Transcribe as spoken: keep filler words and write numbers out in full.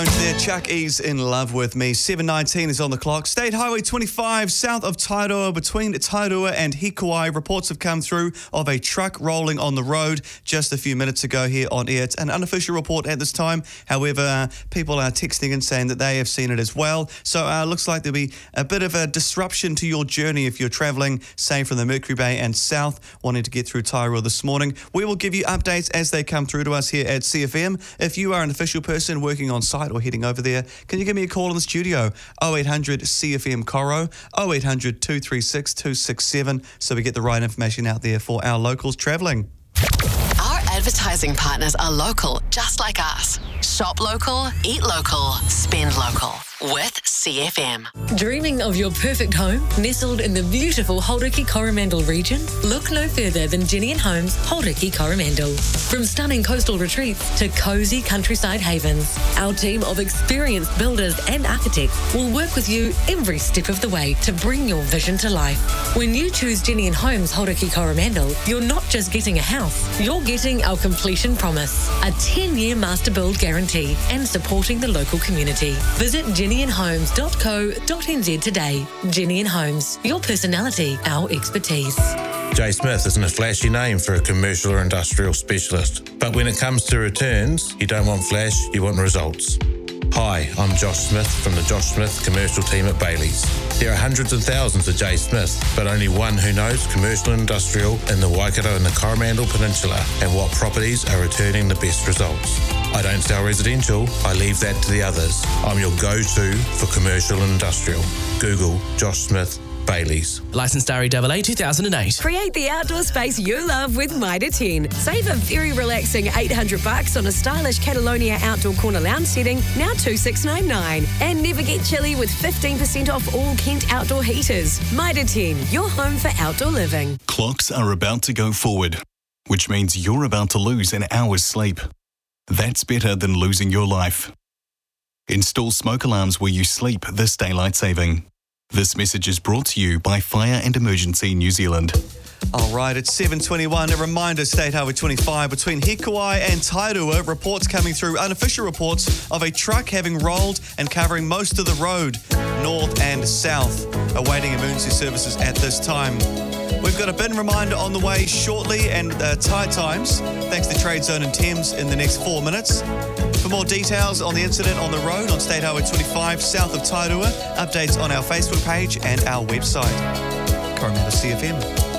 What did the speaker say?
There, Chuck E's In Love With Me. seven nineteen is on the clock. State Highway twenty-five, south of Tairua, between Tairua and Hikuai. Reports have come through of a truck rolling on the road just a few minutes ago here on air. It's an unofficial report at this time. However, uh, people are texting and saying that they have seen it as well. So it uh, looks like there'll be a bit of a disruption to your journey if you're travelling, say, from the Mercury Bay and south, wanting to get through Tairua this morning. We will give you updates as they come through to us here at C F M. If you are an official person working on site or heading over there, can you give me a call in the studio? oh eight hundred C F M Coro, oh eight hundred two three six two six seven, so we get the right information out there for our locals travelling. Our advertising partners are local, just like us. Shop local, eat local, spend local. With C F M. Dreaming of your perfect home nestled in the beautiful Hauraki Coromandel region? Look no further than Jenny and Homes Hauraki Coromandel. From stunning coastal retreats to cosy countryside havens, our team of experienced builders and architects will work with you every step of the way to bring your vision to life. When you choose Jenny and Homes Hauraki Coromandel, you're not just getting a house, you're getting our completion promise, a ten-year master build guarantee, and supporting the local community. Visit jenny and homes dot co dot n z today. Jenny and Homes, your personality, our expertise. Jay Smith isn't a flashy name for a commercial or industrial specialist, but when it comes to returns, you don't want flash, you want results. Hi, I'm Josh Smith from the Josh Smith commercial team at Bailey's. There are hundreds of thousands of Jay Smith, but only one who knows commercial and industrial in the Waikato and the Coromandel Peninsula and what properties are returning the best results. I don't sell residential, I leave that to the others. I'm your go-to for commercial and industrial. Google Josh Smith Bailey's. Licensed R E A A two thousand eight. Create the outdoor space you love with Mitre ten. Save a very relaxing eight hundred bucks on a stylish Catalonia outdoor corner lounge setting, now two six nine nine. And never get chilly with fifteen percent off all Kent outdoor heaters. Mitre ten, your home for outdoor living. Clocks are about to go forward, which means you're about to lose an hour's sleep. That's better than losing your life. Install smoke alarms where you sleep this daylight saving. This message is brought to you by Fire and Emergency New Zealand. All right, it's seven twenty-one. A reminder, State Highway twenty-five between Hikuai and Tairua. Reports coming through, unofficial reports of a truck having rolled and covering most of the road, north and south, awaiting emergency services at this time. We've got a bin reminder on the way shortly and uh, tide times, thanks to Trade Zone and Thames in the next four minutes. For more details on the incident on the road on State Highway twenty-five, south of Tairua, updates on our Facebook page and our website. Coromandel C F M.